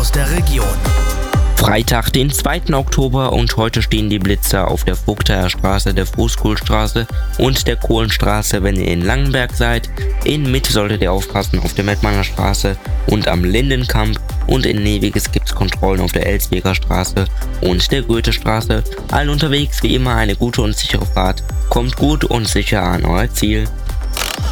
aus der Region. Freitag, den 2. Oktober und heute stehen die Blitzer auf der Vogtaer Straße, der Fußkohlstraße und der Kohlenstraße, wenn ihr in Langenberg seid. In Mitte solltet ihr aufpassen auf der Mettmanner Straße und am Lindenkamp, und in Neviges gibt es Kontrollen auf der Elsweger Straße und der Goethestraße. Allen unterwegs wie immer eine gute und sichere Fahrt. Kommt gut und sicher an euer Ziel.